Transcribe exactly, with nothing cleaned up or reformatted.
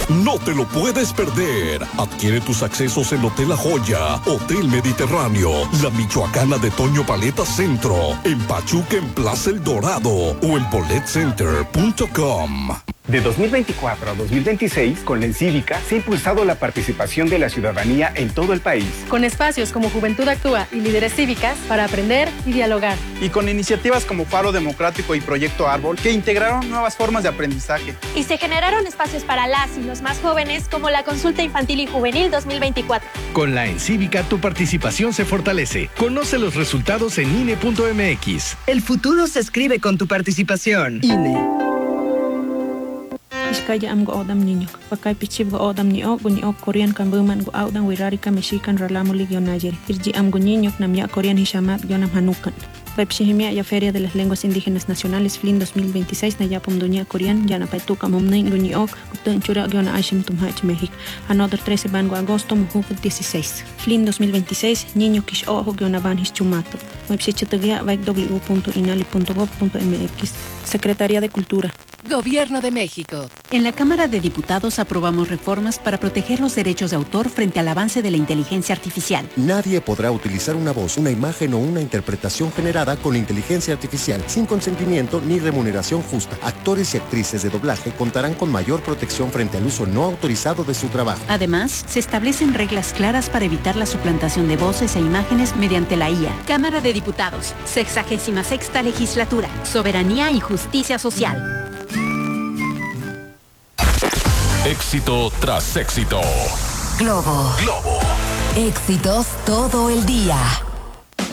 No te lo puedes perder. Adquiere tus accesos en Hotel La Joya, Hotel Mediterráneo, La Michoacana de Toño Paleta Centro, en Pachuca en Plaza El Dorado o en bolet center punto com. De dos mil veinticuatro a dos mil veintiséis, con la Encívica se ha impulsado la participación de la ciudadanía en todo el país. Con espacios como Juventud Actúa y Líderes Cívicas para aprender y dialogar. Y con iniciativas como Faro Democrático y Proyecto Árbol, que integraron nuevas formas de aprendizaje. Y se generaron espacios para las y los más jóvenes, como la Consulta Infantil y Juvenil dos mil veinticuatro. Con la Encívica, tu participación se fortalece. Conoce los resultados en I N E punto M X. El futuro se escribe con tu participación. I N E. Iskaya am go odam niño. Pakai pichib go odam ni o guni o Korean kan buman go audan wirarika mexican ralamo ligio Niger. Irji am go niño nam ya Korean hishamat yonam hanukan. Pepsihimia ya Feria de las Lenguas Indígenas Nacionales F L I N dos mil veintiséis na yapum dunia Korean yana paituka mumnei guni o gutun chura giona ashim tumhach México. Another trece van go agosto muhufut dieciséis. F L I N dos mil veintiséis niño kish o giona van his chumato. Website w punto inali punto gov punto m x. Secretaría de Cultura. Gobierno de México. En la Cámara de Diputados aprobamos reformas para proteger los derechos de autor frente al avance de la inteligencia artificial. Nadie podrá utilizar una voz, una imagen o una interpretación generada con inteligencia artificial sin consentimiento ni remuneración justa. Actores y actrices de doblaje contarán con mayor protección frente al uso no autorizado de su trabajo. Además, se establecen reglas claras para evitar la suplantación de voces e imágenes mediante la I A. Cámara de Diputados, sexagésima sexta legislatura, soberanía y justicia social. Éxito tras éxito. Globo. Globo. Éxitos todo el día.